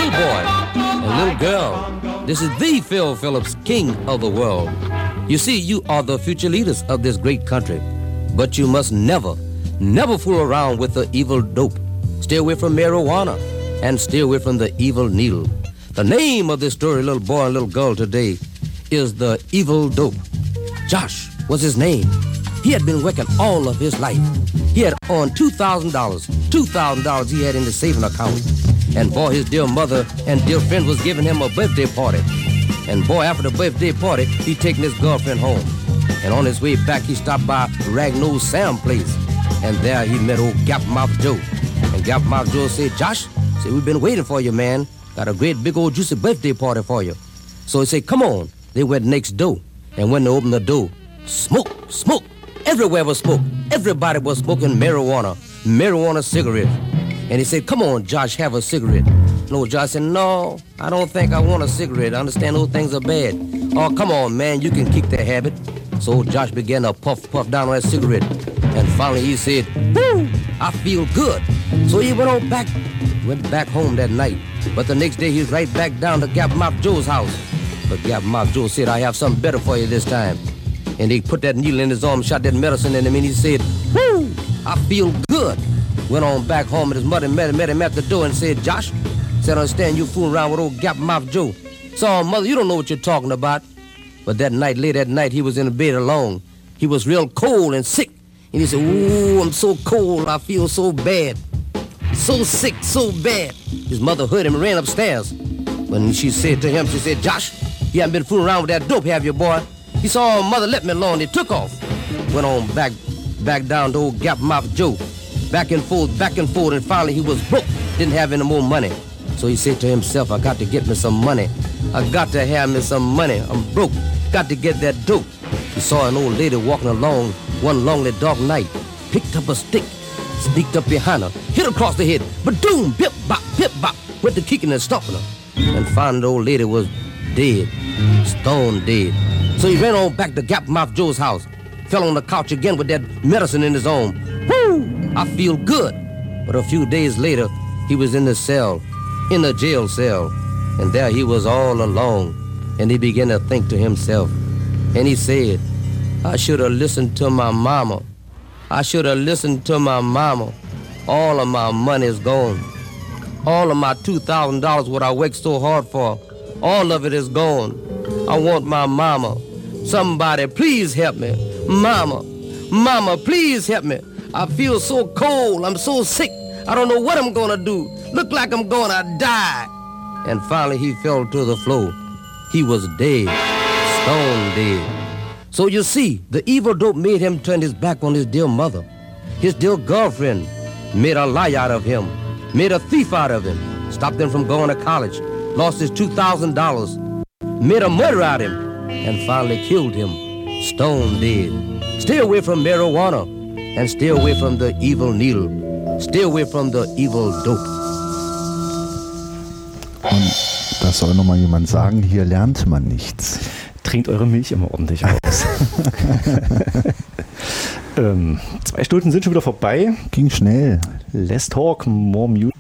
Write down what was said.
little boy and little girl, this is the Phil Phillips, king of the world. You see, you are the future leaders of this great country, but you must never fool around with the evil dope. Stay away from marijuana and stay away from the evil needle. The name of this story, little boy and little girl today, is the evil dope. Josh was his name. He had been working all of his life. He had earned $2,000. $2,000 he had in the saving account. And boy, his dear mother and dear friend was giving him a birthday party. And boy, after the birthday party, he taking his girlfriend home. And on his way back, he stopped by Ragnosed Sam place. And there he met old Gapmouth Joe. And Gapmouth Joe said, Josh, said, we've been waiting for you, man. Got a great big old juicy birthday party for you. So he said, come on. They went next door. And when they opened the door, smoke, smoke. Everywhere was smoke. Everybody was smoking marijuana cigarettes. And he said, come on, Josh, have a cigarette. No, Josh said, no, I don't think I want a cigarette. I understand those things are bad. Oh, come on, man, you can kick that habit. So Josh began to puff down on that cigarette. And finally he said, woo, I feel good. So he went back home that night. But the next day he was right back down to Gapmouth Joe's house. But Gapmouth Joe said, I have something better for you this time. And they put that needle in his arm, shot that medicine in him, and he said, woo, I feel good. Went on back home, and his mother met him at the door and said, Josh, said, I understand you fooling around with old Gapmouth Joe. So, mother, you don't know what you're talking about. But late that night, he was in the bed alone. He was real cold and sick. And he said, ooh, I'm so cold, I feel so bad. So sick, so bad. His mother heard him and ran upstairs. When she said to him, she said, Josh, you haven't been fooling around with that dope, have you, boy? He saw mother let me alone. He took off. Went on back down to old Gapmouth Joe. Back and forth, and finally he was broke. Didn't have any more money. So he said to himself, I got to get me some money. I got to have me some money. I'm broke. Got to get that dope. He saw an old lady walking along one lonely dark night. Picked up a stick, sneaked up behind her, hit her across the head. Ba-doom, pip, bop, went to kicking and stomping her. And finally the old lady was dead, stone dead. So he ran on back to Gapmouth Joe's house. Fell on the couch again with that medicine in his arm. Woo! I feel good. But a few days later, he was in the jail cell. And there he was all alone. And he began to think to himself. And he said, I should have listened to my mama. I should have listened to my mama. All of my money is gone. All of my $2,000 what I worked so hard for, all of it is gone. I want my mama. Somebody, please help me. Mama, please help me. I feel so cold. I'm so sick. I don't know what I'm gonna do. Look like I'm gonna die. And finally he fell to the floor. He was dead, stone dead. So you see, the evil dope made him turn his back on his dear mother. His dear girlfriend made a lie out of him, made a thief out of him, stopped him from going to college, lost his $2,000, made a murderer out of him, and finally killed him, stone dead. Stay away from marijuana, and stay away from the evil needle. Stay away from the evil dope. Und da soll nochmal jemand sagen, hier lernt man nichts. Trinkt eure Milch immer ordentlich aus. 2 Stunden sind schon wieder vorbei. Ging schnell. Let's talk more music.